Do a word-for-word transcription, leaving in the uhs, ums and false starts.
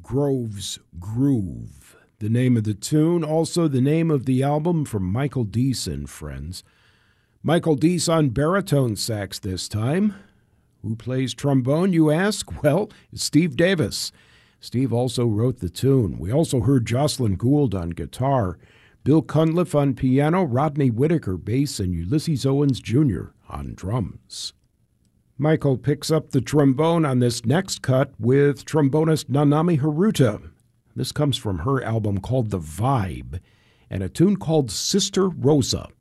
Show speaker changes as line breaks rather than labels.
Grove's Groove. The name of the tune, also the name of the album from Michael Deese and friends. Michael Deese on baritone sax this time. Who plays trombone, you ask? Well, it's Steve Davis. Steve also wrote the tune. We also heard Jocelyn Gould on guitar, Bill Cunliffe on piano, Rodney Whitaker bass, and Ulysses Owens Junior on drums. Michael picks up the trombone on this next cut with trombonist Nanami Haruta. This comes from her album called The Vibe, and a tune called Sister Rosa.